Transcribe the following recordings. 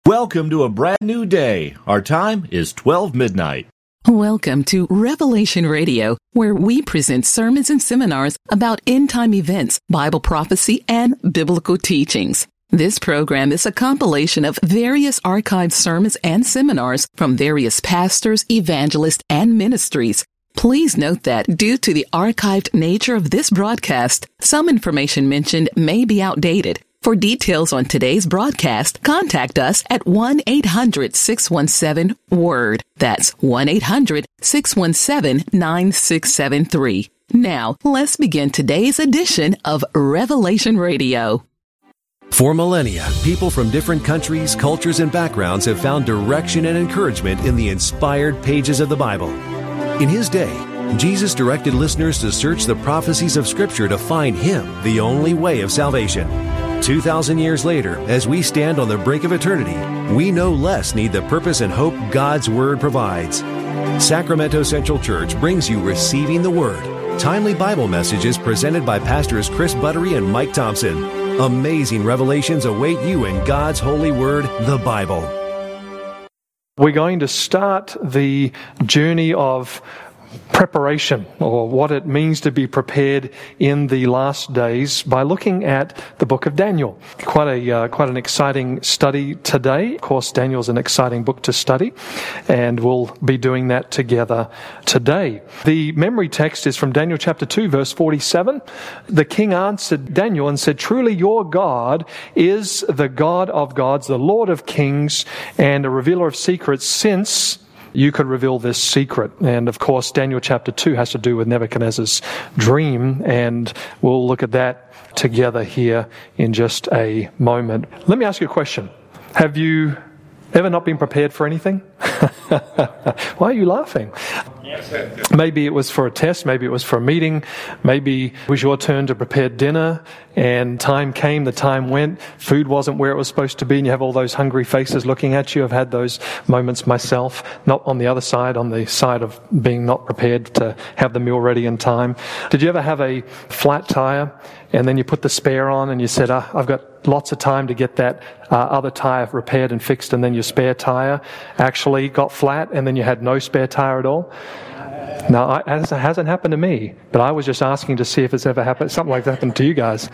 Welcome to a brand new day. Our time is 12 midnight. Welcome to Revelation Radio, where we present sermons and seminars about end-time events, Bible prophecy, and biblical teachings. This program is a compilation of various archived sermons and seminars from various pastors, evangelists, and ministries. Please note that due to the archived nature of this broadcast, some information mentioned may be outdated. For details on today's broadcast, contact us at 1-800-617-WORD. That's 1-800-617-9673. Now, let's begin today's edition of Revelation Radio. For millennia, people from different countries, cultures, and backgrounds have found direction and encouragement in the inspired pages of the Bible. In His day, Jesus directed listeners to search the prophecies of Scripture to find Him, the only way of salvation. 2,000 years later, as we stand on the brink of eternity, we no less need the purpose and hope God's Word provides. Sacramento Central Church brings you Receiving the Word, timely Bible messages presented by Pastors Chris Buttery and Mike Thompson. Amazing revelations await you in God's holy Word, the Bible. We're going to start the journey of preparation, or what it means to be prepared in the last days, by looking at the book of Daniel. Quite an exciting study today. Of course, Daniel's an exciting book to study, and we'll be doing that together today. The memory text is from Daniel chapter 2, verse 47. The king answered Daniel and said, "Truly your God is the God of gods, the Lord of kings, and a revealer of secrets, since you could reveal this secret." And of course, Daniel chapter 2 has to do with Nebuchadnezzar's dream, and we'll look at that together here in just a moment. Let me ask you a question. Have you ever not been prepared for anything? Why are you laughing? Maybe it was for a test, maybe it was for a meeting, maybe it was your turn to prepare dinner, and time came, the time went, food wasn't where it was supposed to be, and you have all those hungry faces looking at you. I've had those moments myself, not on the other side, on the side of being not prepared to have the meal ready in time. Did you ever have a flat tire, and then you put the spare on, and you said, I've got lots of time to get that other tire repaired and fixed, and then your spare tire actually got flat, and then you had no spare tire at all? Now, it hasn't happened to me, but I was just asking to see if it's ever happened, something like that happened to you guys.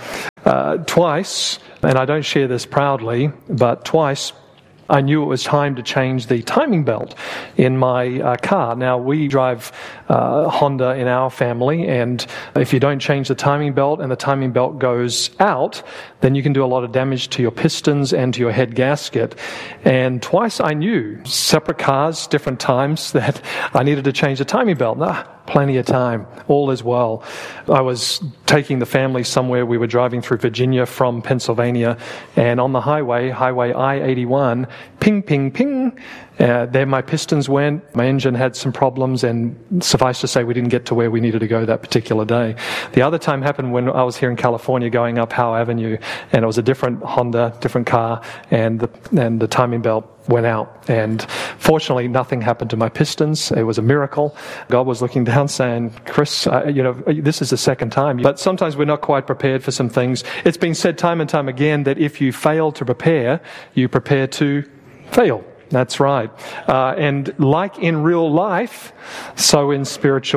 Twice, and I don't share this proudly, but twice I knew it was time to change the timing belt in my car. Now, we drive Honda in our family, and if you don't change the timing belt and the timing belt goes out, then you can do a lot of damage to your pistons and to your head gasket. And twice I knew, separate cars, different times, that I needed to change the timing belt. Plenty of time, all is well. I was taking the family somewhere. We were driving through Virginia from Pennsylvania, and on the highway I-81, ping, ping, ping, there my pistons went. My engine had some problems, and suffice to say, we didn't get to where we needed to go that particular day. The other time happened when I was here in California going up Howe Avenue, and it was a different Honda, different car, and the timing belt went out. And fortunately, nothing happened to my pistons. It was a miracle. God was looking down saying, "Chris, this is the second time." But sometimes we're not quite prepared for some things. It's been said time and time again that if you fail to prepare, you prepare to fail. That's right. And like in real life, so in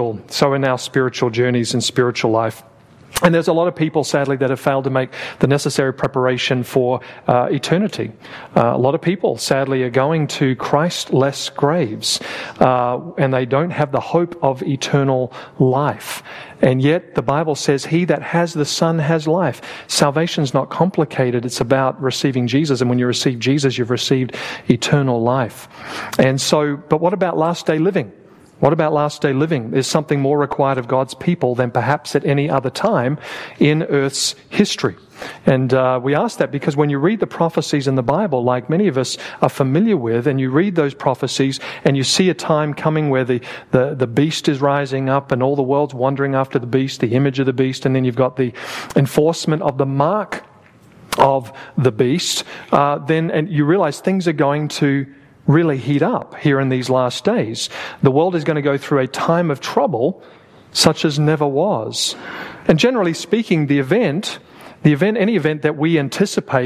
our spiritual journeys and spiritual life. And there's a lot of people, sadly, that have failed to make the necessary preparation for eternity. A lot of people, sadly, are going to Christ-less graves, and they don't have the hope of eternal life. And yet, the Bible says, "He that has the Son has life." Salvation's not complicated. It's about receiving Jesus. And when you receive Jesus, you've received eternal life. And so, but what about last day living? What about last day living? Is something more required of God's people than perhaps at any other time in Earth's history? And we ask that because when you read the prophecies in the Bible, like many of us are familiar with, and you read those prophecies and you see a time coming where the beast is rising up and all the world's wandering after the beast, the image of the beast, and then you've got the enforcement of the mark of the beast, and you realize things are going to really heat up here in these last days. The world is going to go through a time of trouble such as never was. And generally speaking, any event that we anticipate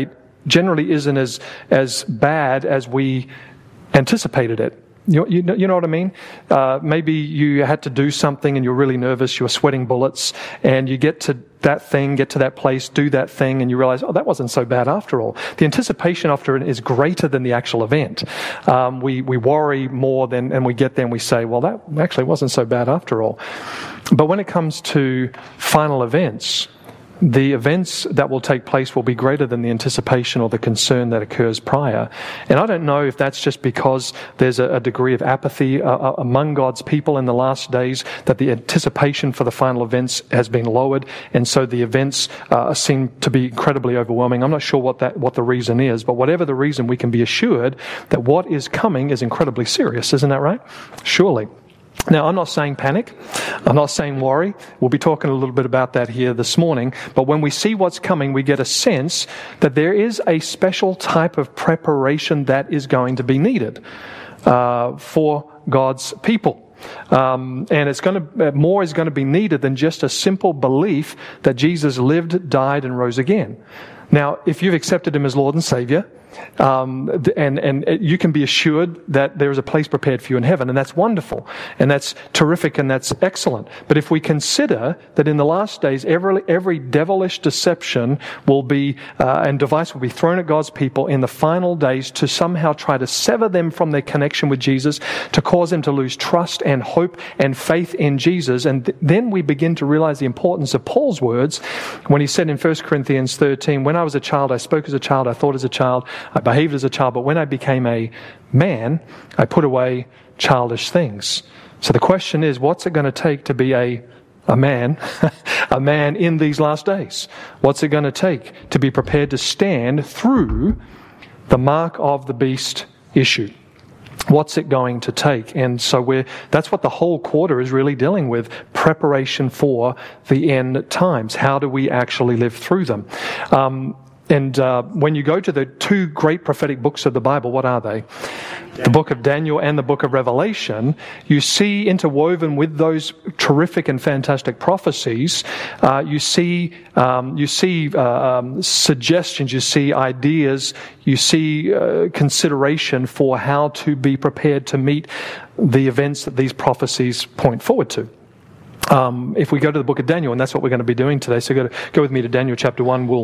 generally isn't as bad as we anticipated it. You know what I mean? Maybe you had to do something and you're really nervous, you're sweating bullets, and you get to that place, do that thing, and you realize, oh, that wasn't so bad after all. The anticipation after it is greater than the actual event. We worry more and we get there and we say, well, that actually wasn't so bad after all. But when it comes to final events, the events that will take place will be greater than the anticipation or the concern that occurs prior. And I don't know if that's just because there's a degree of apathy among God's people in the last days, that the anticipation for the final events has been lowered, and so the events seem to be incredibly overwhelming. I'm not sure what the reason is, but whatever the reason, we can be assured that what is coming is incredibly serious. Isn't that right? Surely. Now, I'm not saying panic. I'm not saying worry. We'll be talking a little bit about that here this morning. But when we see what's coming, we get a sense that there is a special type of preparation that is going to be needed for God's people. And more is going to be needed than just a simple belief that Jesus lived, died, and rose again. Now, if you've accepted Him as Lord and Savior, and you can be assured that there is a place prepared for you in heaven, and that's wonderful, and that's terrific, and that's excellent. But if we consider that in the last days, every devilish deception will be and device will be thrown at God's people in the final days to somehow try to sever them from their connection with Jesus, to cause them to lose trust and hope and faith in Jesus, and then we begin to realize the importance of Paul's words when he said in 1 Corinthians 13, "When I was a child, I spoke as a child, I thought as a child, I behaved as a child, but when I became a man, I put away childish things." So the question is, what's it going to take to be a man, a man in these last days? What's it going to take to be prepared to stand through the mark of the beast issue? What's it going to take? And so that's what the whole quarter is really dealing with, preparation for the end times. How do we actually live through them? And when you go to the two great prophetic books of the Bible, what are they? The book of Daniel and the book of Revelation. You see interwoven with those terrific and fantastic prophecies, you see suggestions, you see ideas, you see consideration for how to be prepared to meet the events that these prophecies point forward to. If we go to the book of Daniel, and that's what we're going to be doing today, so go with me to Daniel chapter 1. We'll